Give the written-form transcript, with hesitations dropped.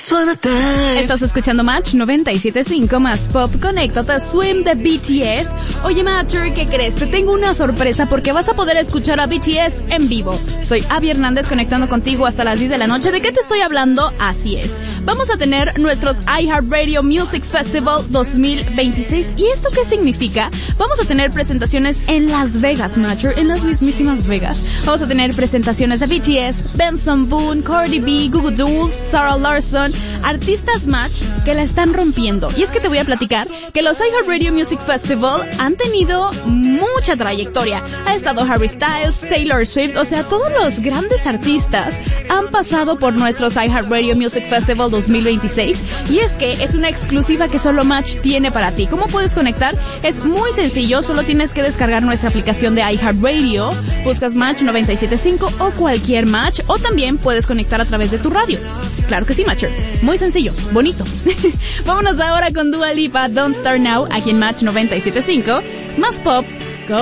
Estás escuchando Match 97.5 más Pop. Conéctate, Swim de BTS. Oye, Matcher, ¿qué crees? Te tengo una sorpresa porque vas a poder escuchar a BTS en vivo. Soy Abby Hernández conectando contigo hasta las 10 de la noche. ¿De qué te estoy hablando? Así es. Vamos a tener nuestros iHeartRadio Music Festival 2026. ¿Y esto qué significa? Vamos a tener presentaciones en Las Vegas, Matcher, en las mismísimas Vegas. Vamos a tener presentaciones de BTS, Benson Boone, Cardi B, Goo Goo Dolls, Sarah Larson, artistas Match que la están rompiendo. Y es que te voy a platicar que los iHeartRadio Music Festival han tenido mucha trayectoria. Ha estado Harry Styles, Taylor Swift, o sea, todos los grandes artistas han pasado por nuestros iHeartRadio Music Festival 2026. Y es que es una exclusiva que solo Match tiene para ti. ¿Cómo puedes conectar? Es muy sencillo, solo tienes que descargar nuestra aplicación de iHeartRadio, buscas Match 97.5 o cualquier Match, o también puedes conectar a través de tu radio. Claro que sí, Matcher. Muy sencillo, bonito. Vámonos ahora con Dua Lipa, Don't Start Now, aquí en Match 97.5, más Pop